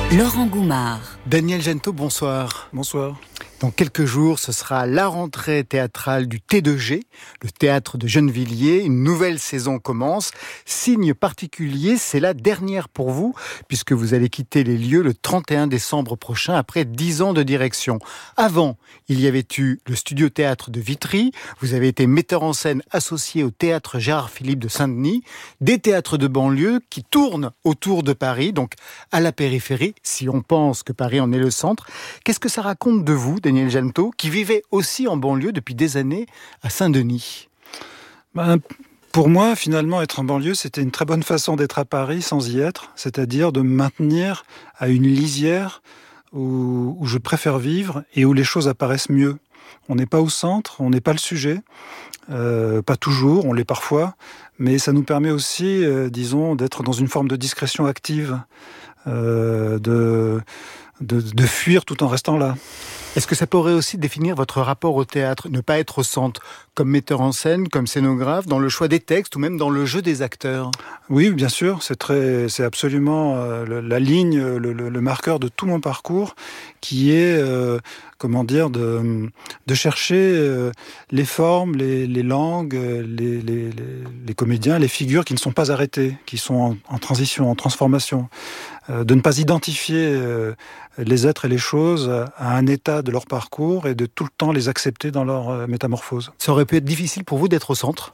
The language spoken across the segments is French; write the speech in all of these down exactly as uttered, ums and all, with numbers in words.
Laurent Goumard. Daniel Gento, bonsoir. Bonsoir. Dans quelques jours, ce sera la rentrée théâtrale du T deux G, le théâtre de Gennevilliers. Une nouvelle saison commence. Signe particulier, c'est la dernière pour vous, puisque vous allez quitter les lieux le trente et un décembre prochain, après dix ans de direction. Avant, il y avait eu le Studio Théâtre de Vitry. Vous avez été metteur en scène associé au théâtre Gérard Philipe de Saint-Denis. Des théâtres de banlieue qui tournent autour de Paris, donc à la périphérie, si on pense que Paris en est le centre. Qu'est-ce que ça raconte de vous, Daniel Gento, qui vivait aussi en banlieue depuis des années à Saint-Denis? Ben, pour moi, finalement, être en banlieue, c'était une très bonne façon d'être à Paris sans y être, c'est-à-dire de me maintenir à une lisière où, où je préfère vivre et où les choses apparaissent mieux. On n'est pas au centre, on n'est pas le sujet, euh, pas toujours, on l'est parfois, mais ça nous permet aussi, euh, disons, d'être dans une forme de discrétion active, euh, de, de, de fuir tout en restant là. Est-ce que ça pourrait aussi définir votre rapport au théâtre, ne pas être au centre, comme metteur en scène, comme scénographe, dans le choix des textes ou même dans le jeu des acteurs? Oui, bien sûr, c'est très, c'est absolument euh, le, la ligne, le, le, le marqueur de tout mon parcours, qui est, euh, comment dire, de, de chercher euh, les formes, les, les langues, les, les, les, les comédiens, les figures qui ne sont pas arrêtées, qui sont en, en transition, en transformation. Euh, de ne pas identifier euh, les êtres et les choses à un état de leur parcours et de tout le temps les accepter dans leur euh, métamorphose. Ça aurait pu être difficile pour vous d'être au centre?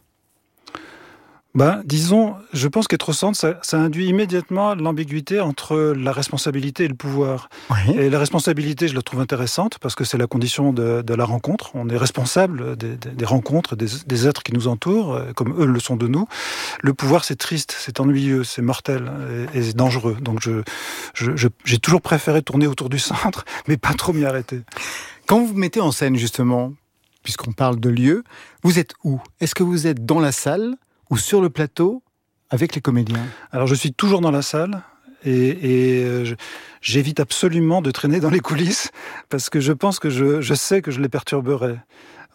Ben, disons, je pense qu'être au centre, ça, ça induit immédiatement l'ambiguïté entre la responsabilité et le pouvoir. Oui. Et la responsabilité, je la trouve intéressante parce que c'est la condition de, de la rencontre. On est responsable des, des, des rencontres, des, des êtres qui nous entourent, comme eux le sont de nous. Le pouvoir, c'est triste, c'est ennuyeux, c'est mortel et, et dangereux. Donc, je, je, je, j'ai toujours préféré tourner autour du centre, mais pas trop m'y arrêter. Quand vous vous mettez en scène, justement, puisqu'on parle de lieu, vous êtes où? Est-ce que vous êtes dans la salle ou sur le plateau avec les comédiens? Alors, je suis toujours dans la salle et, et je, j'évite absolument de traîner dans les coulisses parce que je pense que je, je sais que je les perturberai.